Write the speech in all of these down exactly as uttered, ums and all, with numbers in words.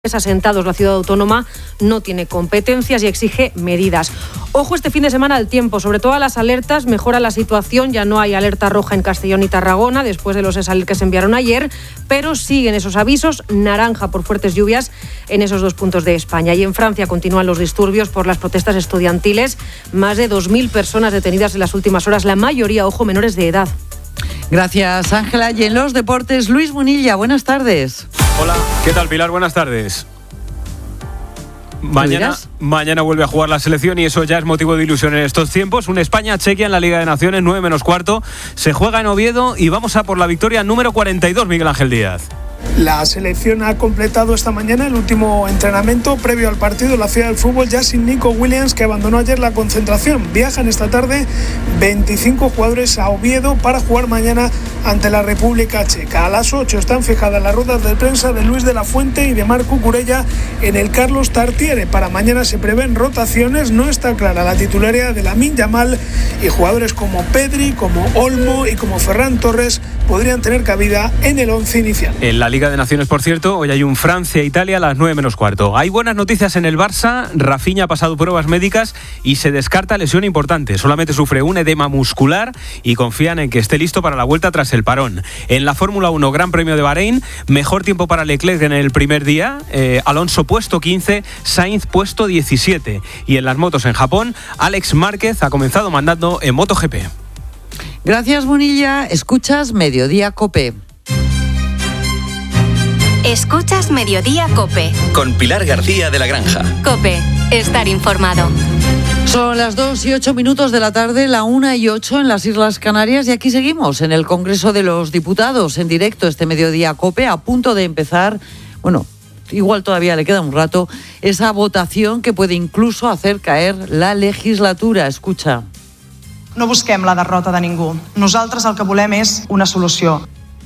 asentados. La ciudad autónoma no tiene competencias y exige medidas. Ojo este fin de semana al tiempo, sobre todo a las alertas. Mejora la situación, ya no hay alerta roja en Castellón y Tarragona después de los ESALER que se enviaron ayer, pero siguen esos avisos naranja por fuertes lluvias en esos dos puntos de España. Y en Francia continúan los disturbios por las protestas estudiantiles. Más de dos mil personas detenidas en las últimas horas, la mayoría, ojo, menores de edad. Gracias, Ángela. Y en los deportes, Luis Munilla, buenas tardes. Hola, ¿qué tal, Pilar? Buenas tardes. Mañana, mañana vuelve a jugar la selección y eso ya es motivo de ilusión en estos tiempos. Un España-Chequia en la Liga de Naciones, nueve menos cuarto. Se juega en Oviedo y vamos a por la victoria número cuarenta y dos, Miguel Ángel Díaz. La selección ha completado esta mañana el último entrenamiento previo al partido en la Ciudad del Fútbol, ya sin Nico Williams, que abandonó ayer la concentración. Viajan esta tarde veinticinco jugadores a Oviedo para jugar mañana ante la República Checa. A las ocho están fijadas las ruedas de prensa de Luis de la Fuente y de Marc Cucurella en el Carlos Tartiere. Para mañana se prevén rotaciones, no está clara la titularidad de Lamine Yamal y jugadores como Pedri, como Olmo y como Ferran Torres podrían tener cabida en el once inicial. En la Liga de Naciones, por cierto, hoy hay un Francia-Italia a las nueve menos cuarto. Hay buenas noticias en el Barça. Rafinha ha pasado pruebas médicas y se descarta lesión importante. Solamente sufre un edema muscular y confían en que esté listo para la vuelta tras el parón. En la Fórmula uno, Gran Premio de Bahrein, mejor tiempo para Leclerc en el primer día. Eh, Alonso puesto quince, Sainz puesto diecisiete. Y en las motos en Japón, Alex Márquez ha comenzado mandando en MotoGP. Gracias, Munilla. Escuchas Mediodía COPE. Escuchas Mediodía COPE. Con Pilar García de la Granja. COPE. Estar informado. Son las dos y ocho minutos de la tarde, la una y ocho en las Islas Canarias, y aquí seguimos en el Congreso de los Diputados en directo este Mediodía COPE, a punto de empezar, bueno, igual todavía le queda un rato, esa votación que puede incluso hacer caer la legislatura. Escucha. No busquem la derrota de ningú. Nosaltres el que volem és una solució.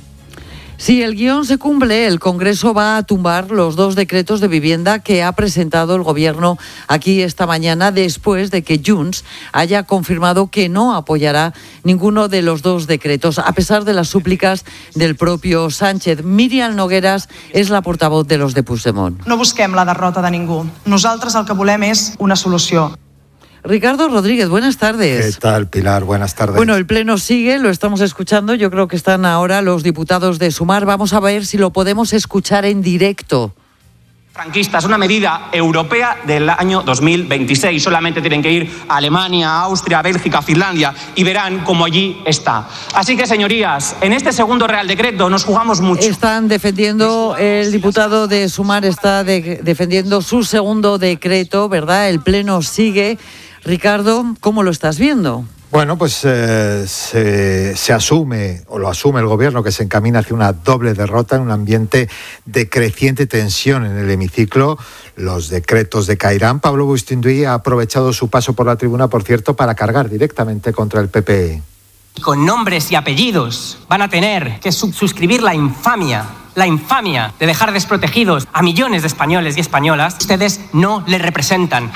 Si el guión se cumple, el Congreso va a tumbar los dos decretos de vivienda que ha presentado el Gobierno aquí esta mañana, después de que Junts haya confirmado que no apoyará ninguno de los dos decretos, a pesar de las súplicas del propio Sánchez. Míriam Nogueras es la portavoz de los de Puigdemont. No busquem la derrota de ningú. Nosaltres el que volem és una solució. Ricardo Rodríguez, buenas tardes. ¿Qué tal, Pilar? Buenas tardes. Bueno, el Pleno sigue, lo estamos escuchando. Yo creo que están ahora los diputados de Sumar. Vamos a ver si lo podemos escuchar en directo. Franquista es una medida europea del año dos mil veintiséis. Solamente tienen que ir a Alemania, Austria, Bélgica, Finlandia y verán cómo allí está. Así que, señorías, en este segundo Real Decreto nos jugamos mucho. Están defendiendo, el diputado de Sumar está de, defendiendo su segundo decreto, ¿verdad? El Pleno sigue. Ricardo, ¿cómo lo estás viendo? Bueno, pues eh, se, se asume, o lo asume el Gobierno, que se encamina hacia una doble derrota en un ambiente de creciente tensión en el hemiciclo. Los decretos decaerán. Pablo Bustinduy ha aprovechado su paso por la tribuna, por cierto, para cargar directamente contra el P P E. Con nombres y apellidos van a tener que suscribir la infamia, la infamia de dejar desprotegidos a millones de españoles y españolas. Ustedes no les representan.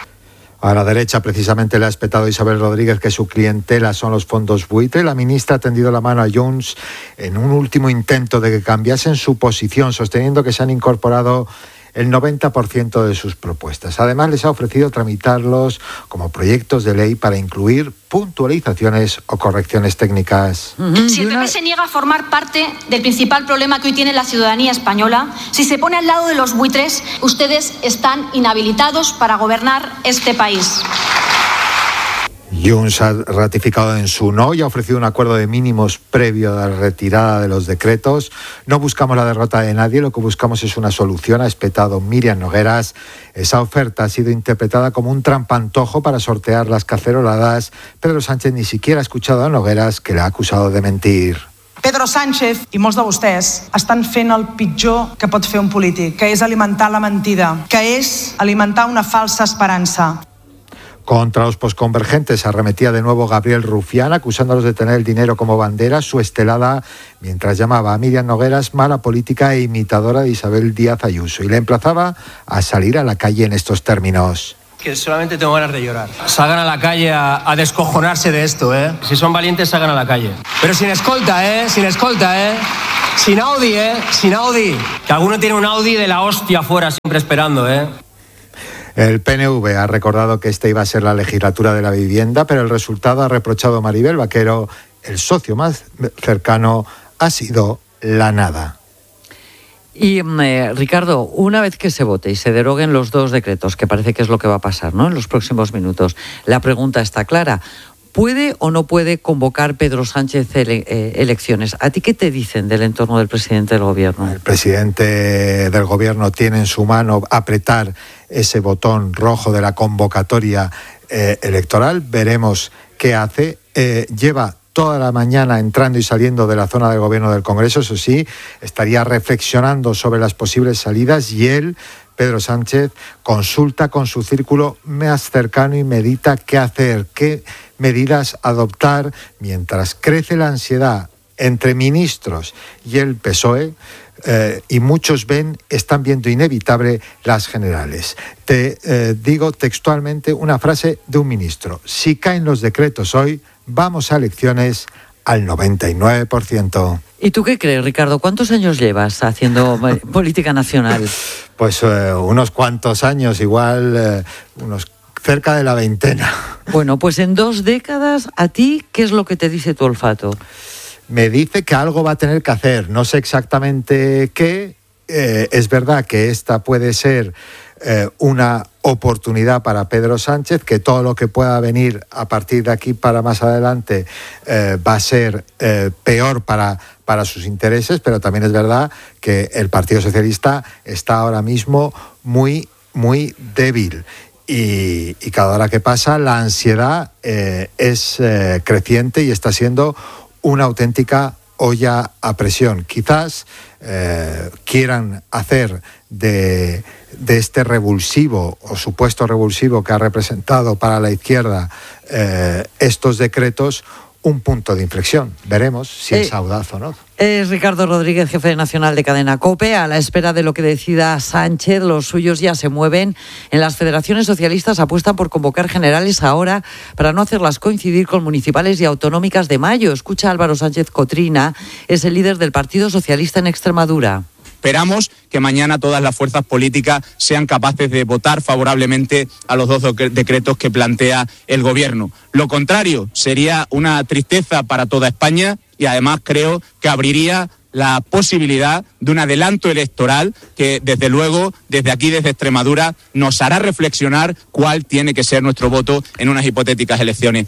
A la derecha, precisamente, le ha espetado Isabel Rodríguez que su clientela son los fondos buitre. La ministra ha tendido la mano a Junts en un último intento de que cambiasen su posición, sosteniendo que se han incorporado el noventa por ciento de sus propuestas. Además, les ha ofrecido tramitarlos como proyectos de ley para incluir puntualizaciones o correcciones técnicas. Uh-huh. Si el P P se niega a formar parte del principal problema que hoy tiene la ciudadanía española, si se pone al lado de los buitres, ustedes están inhabilitados para gobernar este país. Junts ha ratificado en su no y ha ofrecido un acuerdo de mínimos previo a la retirada de los decretos. No buscamos la derrota de nadie, lo que buscamos es una solución, ha espetado Míriam Nogueras. Esa oferta ha sido interpretada como un trampantojo para sortear las caceroladas. Pedro Sánchez ni siquiera ha escuchado a Nogueras, que le ha acusado de mentir. Pedro Sánchez i molts de vostès estan fent el pitjor que pot fer un polític, que és alimentar la mentida, que és alimentar una falsa esperança. Contra los posconvergentes arremetía de nuevo Gabriel Rufián, acusándolos de tener el dinero como bandera, su estelada, mientras llamaba a Míriam Nogueras mala política e imitadora de Isabel Díaz Ayuso, y le emplazaba a salir a la calle en estos términos. Que solamente tengo ganas de llorar. Salgan a la calle a, a descojonarse de esto, ¿eh? Si son valientes, salgan a la calle. Pero sin escolta, ¿eh? Sin escolta, ¿eh? Sin Audi, ¿eh? Sin Audi. Que alguno tiene un Audi de la hostia afuera siempre esperando, ¿eh? El P N V ha recordado que esta iba a ser la legislatura de la vivienda, pero el resultado, ha reprochado Maribel Vaquero, el socio más cercano, ha sido la nada. Y eh, Ricardo, una vez que se vote y se deroguen los dos decretos, que parece que es lo que va a pasar, ¿no?, en los próximos minutos, la pregunta está clara. ¿Puede o no puede convocar Pedro Sánchez ele- eh, elecciones? ¿A ti qué te dicen del entorno del presidente del gobierno? El presidente del gobierno tiene en su mano apretar ese botón rojo de la convocatoria eh, electoral. Veremos qué hace. Eh, lleva toda la mañana entrando y saliendo de la zona del gobierno del Congreso, eso sí, estaría reflexionando sobre las posibles salidas y él, Pedro Sánchez, consulta con su círculo más cercano y medita qué hacer, qué medidas adoptar, mientras crece la ansiedad entre ministros y el P S O E, eh, y muchos ven, están viendo inevitable las generales. Te eh, digo textualmente una frase de un ministro: si caen los decretos hoy, vamos a elecciones al noventa y nueve por ciento. ¿Y tú qué crees, Ricardo? ¿Cuántos años llevas haciendo política nacional? Pues eh, unos cuantos años, igual eh, unos cerca de la veintena. Bueno, pues en dos décadas, ¿a ti qué es lo que te dice tu olfato? Me dice que algo va a tener que hacer, no sé exactamente qué. Eh, es verdad que esta puede ser eh, una oportunidad para Pedro Sánchez, que todo lo que pueda venir a partir de aquí para más adelante eh, va a ser eh, peor para, para sus intereses, pero también es verdad que el Partido Socialista está ahora mismo muy, muy débil. Y, y cada hora que pasa la ansiedad eh, es eh, creciente y está siendo una auténtica olla a presión. Quizás eh, quieran hacer de, de este revulsivo o supuesto revulsivo que ha representado para la izquierda eh, estos decretos un punto de inflexión. Veremos si eh, es audaz o no. Es Ricardo Rodríguez, jefe nacional de Cadena COPE. A la espera de lo que decida Sánchez, los suyos ya se mueven. En las federaciones socialistas apuestan por convocar generales ahora para no hacerlas coincidir con municipales y autonómicas de mayo. Escucha a Álvaro Sánchez Cotrina, es el líder del Partido Socialista en Extremadura. Esperamos que mañana todas las fuerzas políticas sean capaces de votar favorablemente a los dos decretos que plantea el Gobierno. Lo contrario sería una tristeza para toda España y además creo que abriría la posibilidad de un adelanto electoral que, desde luego, desde aquí, desde Extremadura, nos hará reflexionar cuál tiene que ser nuestro voto en unas hipotéticas elecciones.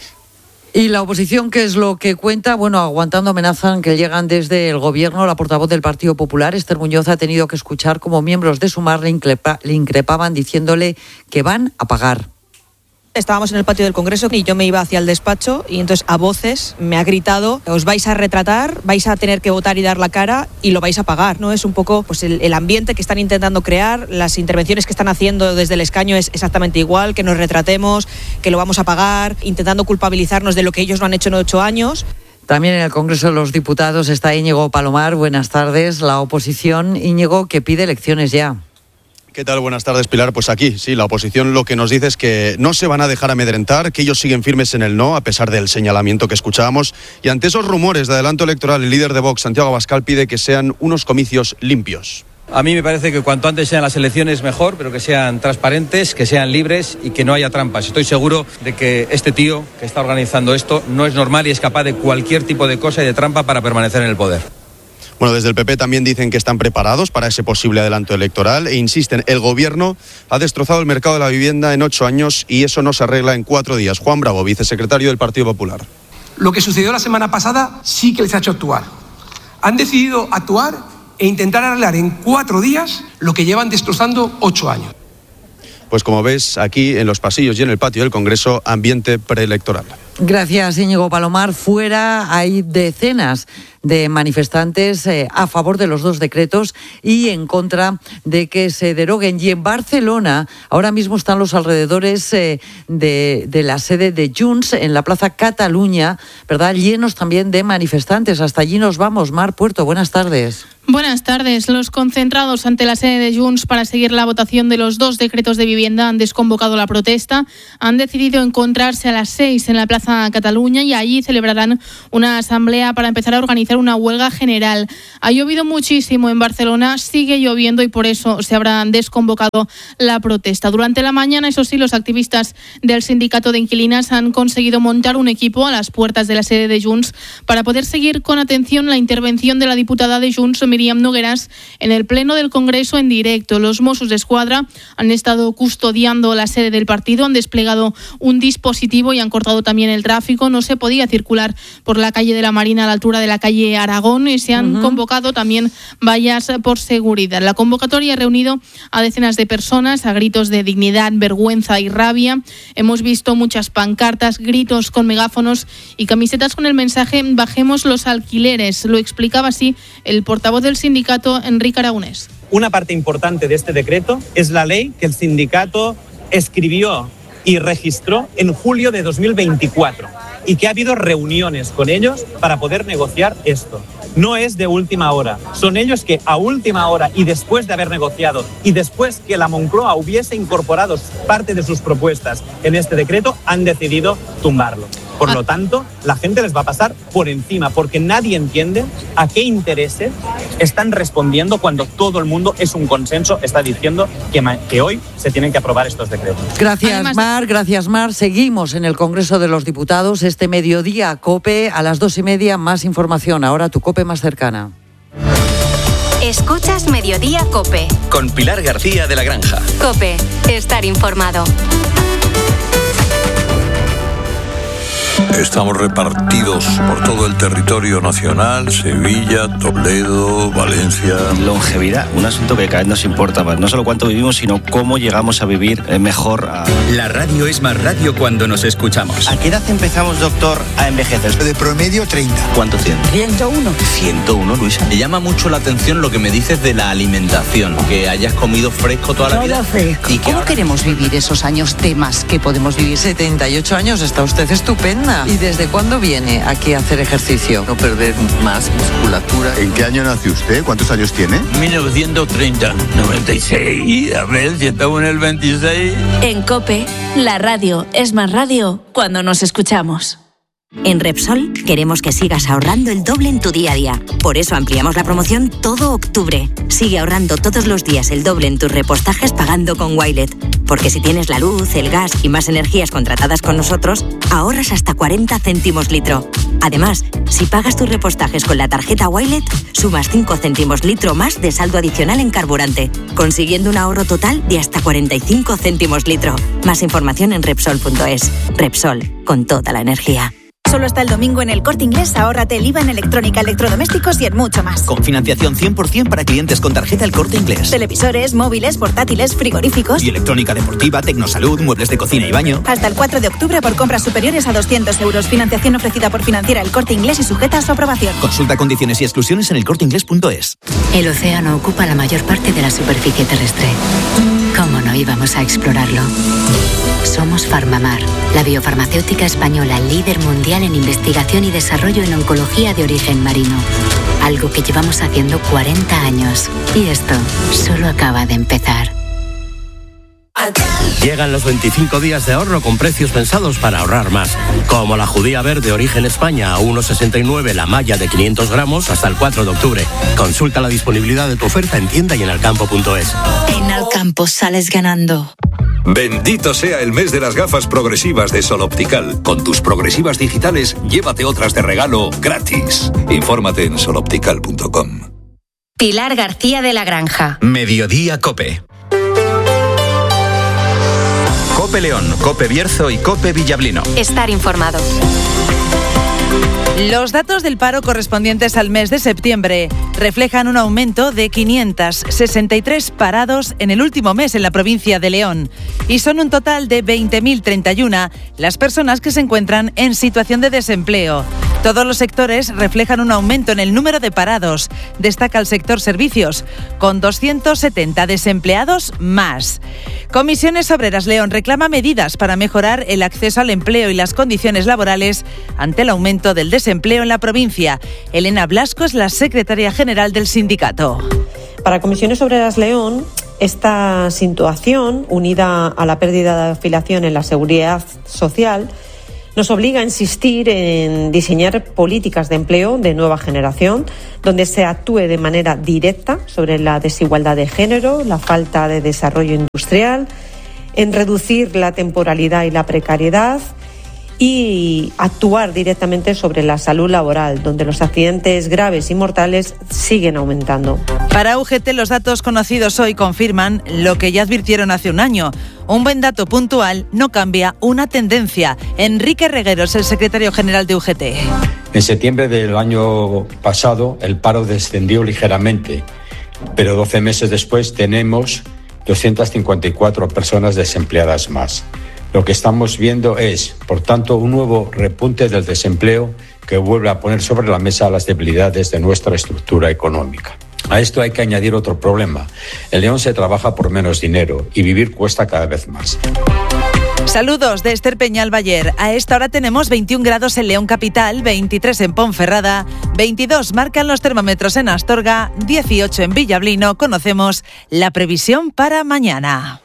¿Y la oposición qué es lo que cuenta? Bueno, aguantando amenazan que llegan desde el gobierno. La portavoz del Partido Popular, Esther Muñoz, ha tenido que escuchar cómo miembros de Sumar le, increpa, le increpaban diciéndole que van a pagar. Estábamos en el patio del Congreso y yo me iba hacia el despacho y entonces a voces me ha gritado: os vais a retratar, vais a tener que votar y dar la cara y lo vais a pagar, ¿no? Es un poco pues el, el ambiente que están intentando crear, las intervenciones que están haciendo desde el escaño es exactamente igual, que nos retratemos, que lo vamos a pagar, intentando culpabilizarnos de lo que ellos no han hecho en ocho años. También en el Congreso de los Diputados está Íñigo Palomar. Buenas tardes. La oposición, Íñigo, que pide elecciones ya. ¿Qué tal? Buenas tardes, Pilar. Pues aquí, sí, la oposición lo que nos dice es que no se van a dejar amedrentar, que ellos siguen firmes en el no, a pesar del señalamiento que escuchábamos. Y ante esos rumores de adelanto electoral, el líder de Vox, Santiago Abascal, pide que sean unos comicios limpios. A mí me parece que cuanto antes sean las elecciones mejor, pero que sean transparentes, que sean libres y que no haya trampas. Estoy seguro de que este tío que está organizando esto no es normal y es capaz de cualquier tipo de cosa y de trampa para permanecer en el poder. Bueno, desde el P P también dicen que están preparados para ese posible adelanto electoral e insisten, el Gobierno ha destrozado el mercado de la vivienda en ocho años y eso no se arregla en cuatro días. Juan Bravo, vicesecretario del Partido Popular. Lo que sucedió la semana pasada sí que les ha hecho actuar. Han decidido actuar e intentar arreglar en cuatro días lo que llevan destrozando ocho años. Pues como ves, aquí en los pasillos y en el patio del Congreso, ambiente preelectoral. Gracias, Íñigo Palomar. Fuera hay decenas de manifestantes eh, a favor de los dos decretos y en contra de que se deroguen. Y en Barcelona ahora mismo están los alrededores eh, de, de la sede de Junts en la Plaza Cataluña, ¿verdad? Llenos también de manifestantes. Hasta allí nos vamos. Mar Puerto, buenas tardes. Buenas tardes. Los concentrados ante la sede de Junts para seguir la votación de los dos decretos de vivienda han desconvocado la protesta. Han decidido encontrarse a las seis en la Plaza Cataluña y allí celebrarán una asamblea para empezar a organizar una huelga general. Ha llovido muchísimo en Barcelona, sigue lloviendo y por eso se habrán desconvocado la protesta. Durante la mañana, eso sí, los activistas del sindicato de inquilinas han conseguido montar un equipo a las puertas de la sede de Junts para poder seguir con atención la intervención de la diputada de Junts, Míriam Nogueras, en el pleno del Congreso en directo. Los Mossos d'Esquadra han estado custodiando la sede del partido, han desplegado un dispositivo y han cortado también el tráfico. No se podía circular por la calle de la Marina a la altura de la calle Aragón y se han uh-huh. convocado también vallas por seguridad. La convocatoria ha reunido a decenas de personas a gritos de dignidad, vergüenza y rabia. Hemos visto muchas pancartas, gritos con megáfonos y camisetas con el mensaje "Bajemos los alquileres". Lo explicaba así el portavoz del sindicato, Enrique Aragonés. Una parte importante de este decreto es la ley que el sindicato escribió y registró en julio de dos mil veinticuatro y que ha habido reuniones con ellos para poder negociar esto. No es de última hora, son ellos que a última hora y después de haber negociado y después que la Moncloa hubiese incorporado parte de sus propuestas en este decreto, han decidido tumbarlo. Por lo tanto, la gente les va a pasar por encima, porque nadie entiende a qué intereses están respondiendo cuando todo el mundo es un consenso, está diciendo que, que hoy se tienen que aprobar estos decretos. Gracias, Además, Mar, gracias, Mar. Seguimos en el Congreso de los Diputados este mediodía. COPE, a las dos y media, más información. Ahora tu COPE más cercana. Escuchas Mediodía COPE. Con Pilar García de la Granja. COPE, estar informado. Estamos repartidos por todo el territorio nacional, Sevilla, Toledo, Valencia. Longevidad, un asunto que cada vez nos importa más. No solo cuánto vivimos, sino cómo llegamos a vivir mejor. A... La radio es más radio cuando nos escuchamos. ¿A qué edad empezamos, doctor, a envejecer? De promedio, treinta. ¿Cuánto tiene? ciento uno. ciento uno, Luisa. Me llama mucho la atención lo que me dices de la alimentación, que hayas comido fresco toda la Todo vida. Fresco. ¿Y que ¿Cómo ahora... queremos vivir esos años de más que podemos vivir? setenta y ocho años, está usted estupenda. ¿Y desde cuándo viene aquí a hacer ejercicio? No perder más musculatura. ¿En qué año nació usted? ¿Cuántos años tiene? mil novecientos treinta. noventa y seis. A ver si estamos en el veintiséis. En COPE, la radio es más radio cuando nos escuchamos. En Repsol queremos que sigas ahorrando el doble en tu día a día. Por eso ampliamos la promoción todo octubre. Sigue ahorrando todos los días el doble en tus repostajes pagando con Wilet. Porque si tienes la luz, el gas y más energías contratadas con nosotros, ahorras hasta cuarenta céntimos litro. Además, si pagas tus repostajes con la tarjeta Wilet, sumas cinco céntimos litro más de saldo adicional en carburante, consiguiendo un ahorro total de hasta cuarenta y cinco céntimos litro. Más información en Repsol punto es. Repsol, con toda la energía. Solo hasta el domingo en El Corte Inglés, ahórrate el I V A en electrónica, electrodomésticos y en mucho más. Con financiación cien por ciento para clientes con tarjeta El Corte Inglés. Televisores, móviles, portátiles, frigoríficos. Y electrónica deportiva, tecnosalud, muebles de cocina y baño. Hasta el cuatro de octubre por compras superiores a doscientos euros. Financiación ofrecida por Financiera El Corte Inglés y sujeta a su aprobación. Consulta condiciones y exclusiones en el corte inglés punto es. El océano ocupa la mayor parte de la superficie terrestre. ¿Cómo no íbamos a explorarlo? Somos Farmamar, la biofarmacéutica española líder mundial en investigación y desarrollo en oncología de origen marino. Algo que llevamos haciendo cuarenta años. Y esto solo acaba de empezar. Llegan los veinticinco días de ahorro con precios pensados para ahorrar más. Como la judía verde origen España a uno sesenta y nueve la malla de quinientos gramos hasta el cuatro de octubre. Consulta la disponibilidad de tu oferta en tienda y en alcampo punto es. En Alcampo sales ganando. Bendito sea el mes de las gafas progresivas de Sol Optical. Con tus progresivas digitales, llévate otras de regalo gratis. Infórmate en sol optical punto com. Pilar García de la Granja. Mediodía COPE. COPE León, COPE Bierzo y COPE Villablino. Estar informado. Los datos del paro correspondientes al mes de septiembre reflejan un aumento de quinientos sesenta y tres parados en el último mes en la provincia de León y son un total de veinte mil treinta y uno las personas que se encuentran en situación de desempleo. Todos los sectores reflejan un aumento en el número de parados. Destaca el sector servicios, con doscientos setenta desempleados más. Comisiones Obreras León reclama medidas para mejorar el acceso al empleo y las condiciones laborales ante el aumento del desempleo en la provincia. Elena Blasco es la secretaria general del sindicato. Para Comisiones Obreras León, esta situación, unida a la pérdida de afiliación en la seguridad social, nos obliga a insistir en diseñar políticas de empleo de nueva generación, donde se actúe de manera directa sobre la desigualdad de género, la falta de desarrollo industrial, en reducir la temporalidad y la precariedad y actuar directamente sobre la salud laboral, donde los accidentes graves y mortales siguen aumentando. Para U G T, los datos conocidos hoy confirman lo que ya advirtieron hace un año. Un buen dato puntual no cambia una tendencia. Enrique Regueros, el secretario general de U G T. En septiembre del año pasado, el paro descendió ligeramente, pero doce meses después tenemos doscientas cincuenta y cuatro personas desempleadas más. Lo que estamos viendo es, por tanto, un nuevo repunte del desempleo que vuelve a poner sobre la mesa las debilidades de nuestra estructura económica. A esto hay que añadir otro problema. En León se trabaja por menos dinero y vivir cuesta cada vez más. Saludos de Esther Peñal Bayer. A esta hora tenemos veintiún grados en León Capital, veintitrés en Ponferrada, veintidós marcan los termómetros en Astorga, dieciocho en Villablino. Conocemos la previsión para mañana.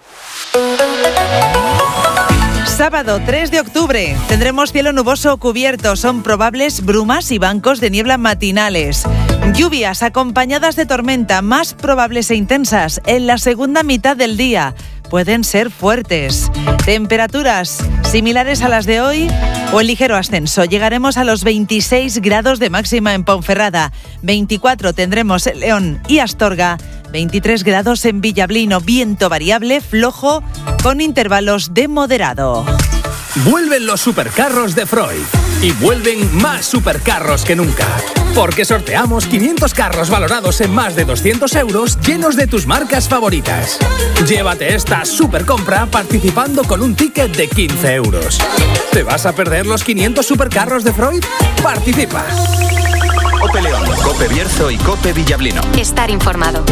Sábado tres de octubre tendremos cielo nuboso o cubierto. Son probables brumas y bancos de niebla matinales. Lluvias acompañadas de tormenta, más probables e intensas en la segunda mitad del día. Pueden ser fuertes. Temperaturas similares a las de hoy o en ligero ascenso. Llegaremos a los veintiséis grados de máxima en Ponferrada. veinticuatro tendremos en León y Astorga. veintitrés grados en Villablino. Viento variable, flojo, con intervalos de moderado. Vuelven los supercarros de Freud. Y vuelven más supercarros que nunca. Porque sorteamos quinientos carros valorados en más de doscientos euros llenos de tus marcas favoritas. Llévate esta supercompra participando con un ticket de quince euros. ¿Te vas a perder los quinientos supercarros de Freud? Participa. Cope León, Cope Bierzo y Cope Villablino. Estar informado.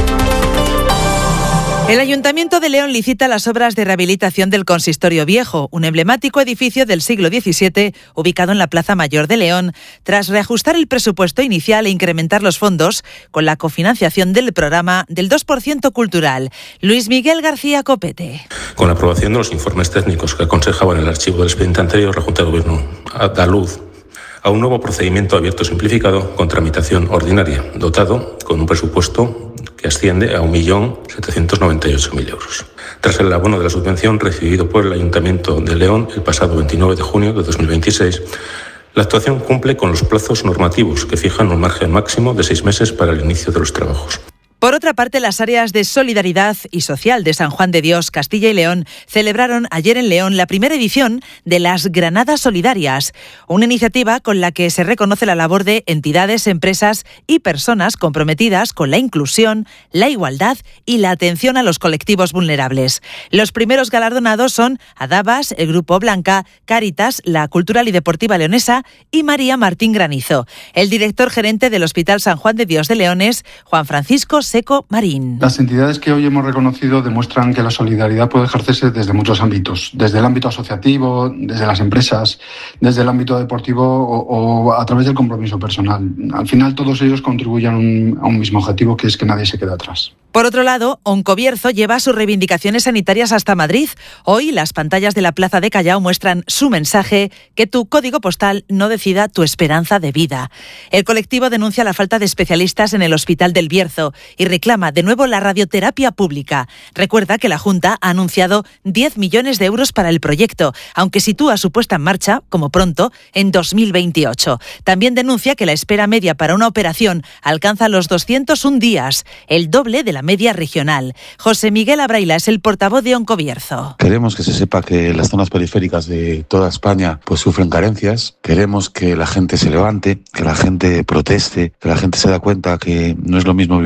El Ayuntamiento de León licita las obras de rehabilitación del Consistorio Viejo, un emblemático edificio del siglo diecisiete ubicado en la Plaza Mayor de León, tras reajustar el presupuesto inicial e incrementar los fondos con la cofinanciación del programa del dos por ciento cultural. Luis Miguel García Copete. Con la aprobación de los informes técnicos que aconsejaban el archivo del expediente anterior, la Junta de Gobierno da luz a un nuevo procedimiento abierto simplificado con tramitación ordinaria, dotado con un presupuesto que asciende a un millón setecientos noventa y ocho mil euros. Tras el abono de la subvención recibido por el Ayuntamiento de León el pasado veintinueve de junio de dos mil veintiséis, la actuación cumple con los plazos normativos que fijan un margen máximo de seis meses para el inicio de los trabajos. Por otra parte, las áreas de solidaridad y social de San Juan de Dios, Castilla y León celebraron ayer en León la primera edición de las Granadas Solidarias, una iniciativa con la que se reconoce la labor de entidades, empresas y personas comprometidas con la inclusión, la igualdad y la atención a los colectivos vulnerables. Los primeros galardonados son Adabas, el Grupo Blanca, Cáritas, la Cultural y Deportiva Leonesa y María Martín Granizo. El director gerente del Hospital San Juan de Dios de León es Juan Francisco Seco Marín. Las entidades que hoy hemos reconocido demuestran que la solidaridad puede ejercerse desde muchos ámbitos, desde el ámbito asociativo, desde las empresas, desde el ámbito deportivo o, o a través del compromiso personal. Al final todos ellos contribuyen a un, a un mismo objetivo, que es que nadie se quede atrás. Por otro lado, Oncobierzo lleva sus reivindicaciones sanitarias hasta Madrid. Hoy las pantallas de la Plaza de Callao muestran su mensaje: que tu código postal no decida tu esperanza de vida. El colectivo denuncia la falta de especialistas en el Hospital del Bierzo y reclama de nuevo la radioterapia pública. Recuerda que la Junta ha anunciado diez millones de euros para el proyecto, aunque sitúa su puesta en marcha, como pronto, en dos mil veintiocho. También denuncia que la espera media para una operación alcanza los doscientos un días, el doble de la media regional. José Miguel Abraila es el portavoz de Oncobierzo. Queremos que se sepa que las zonas periféricas de toda España pues sufren carencias. Queremos que la gente se levante, que la gente proteste, que la gente se da cuenta que no es lo mismo vivir en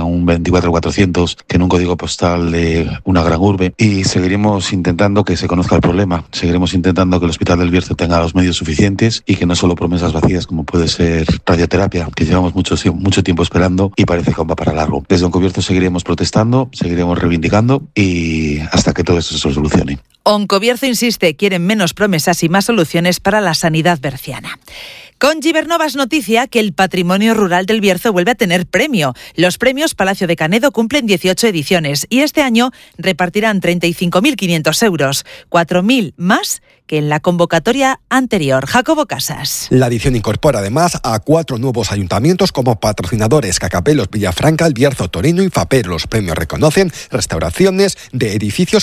a un veinticuatro cuatrocientos que en un código postal de una gran urbe, y seguiremos intentando que se conozca el problema, seguiremos intentando que el Hospital del Bierzo tenga los medios suficientes y que no solo promesas vacías como puede ser radioterapia, que llevamos mucho, mucho tiempo esperando y parece que va para largo. Desde Oncobierzo seguiremos protestando, seguiremos reivindicando y hasta que todo esto se solucione. Oncobierzo insiste, quieren menos promesas y más soluciones para la sanidad berciana. Con Gibernova es noticia que el patrimonio rural del Bierzo vuelve a tener premio. Los premios Palacio de Canedo cumplen dieciocho ediciones y este año repartirán treinta y cinco mil quinientos euros, cuatro mil más que en la convocatoria anterior. Jacobo Casas. La edición incorpora además a cuatro nuevos ayuntamientos como patrocinadores: Cacabelos, Villafranca, El Bierzo, Torino y Faper. Los premios reconocen restauraciones de edificios